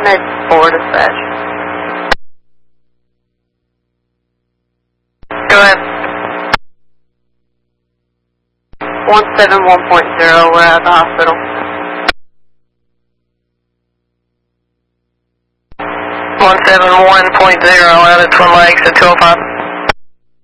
Med 4 dispatch. Go ahead. 171.0, we're at the hospital. 171.0 out at Twin Lakes at 205.